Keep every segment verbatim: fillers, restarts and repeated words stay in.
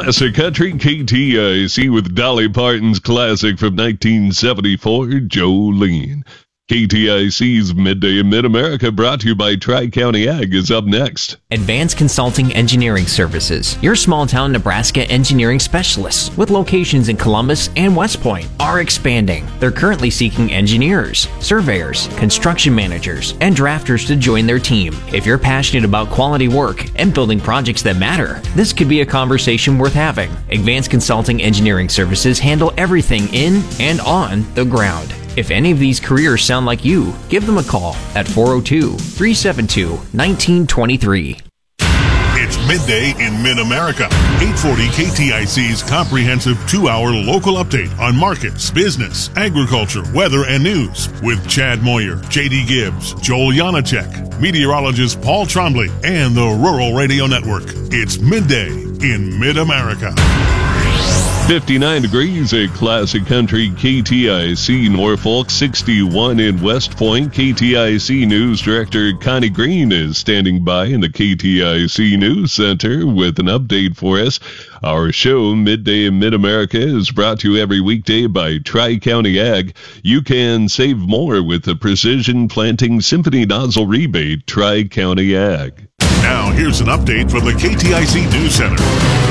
Classic Country K T I C with Dolly Parton's classic from nineteen seventy-four, Jolene. K T I C's Midday in Mid-America, brought to you by Tri-County Ag, is up next. Advanced Consulting Engineering Services, your small-town Nebraska engineering specialists with locations in Columbus and West Point, are expanding. They're currently seeking engineers, surveyors, construction managers, and drafters to join their team. If you're passionate about quality work and building projects that matter, this could be a conversation worth having. Advanced Consulting Engineering Services handle everything in and on the ground. If any of these careers sound like you, give them a call at four oh two, three seven two, one nine two three. It's Midday in Mid-America. eight forty K T I C's comprehensive two-hour local update on markets, business, agriculture, weather, and news with Chad Moyer, J D Gibbs, Joel Janacek, meteorologist Paul Trombley, and the Rural Radio Network. It's Midday in Mid-America. fifty-nine degrees at Classic Country K T I C Norfolk, sixty-one in West Point. K T I C News Director Connie Green is standing by in the K T I C News Center with an update for us. Our show, Midday in Mid-America, is brought to you every weekday by Tri-County Ag. You can save more with the Precision Planting Symphony Nozzle Rebate, Tri-County Ag. Now, here's an update from the K T I C News Center.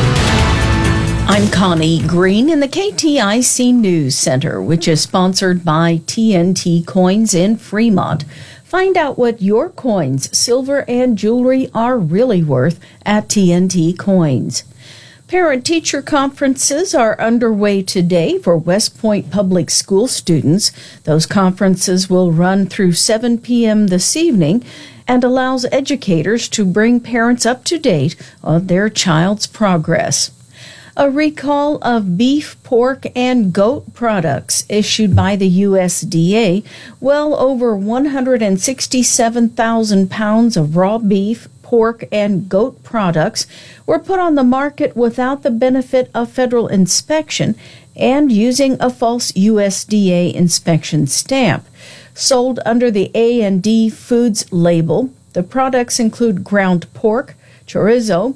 I'm Connie Green in the K T I C News Center, which is sponsored by T N T Coins in Fremont. Find out what your coins, silver, and jewelry are really worth at T N T Coins. Parent-teacher conferences are underway today for West Point Public School students. Those conferences will run through seven p.m. this evening and allows educators to bring parents up to date on their child's progress. A recall of beef, pork, and goat products issued by the U S D A. Well over one hundred sixty-seven thousand pounds of raw beef, pork, and goat products were put on the market without the benefit of federal inspection and using a false U S D A inspection stamp. Sold under the A and D Foods label, the products include ground pork, chorizo,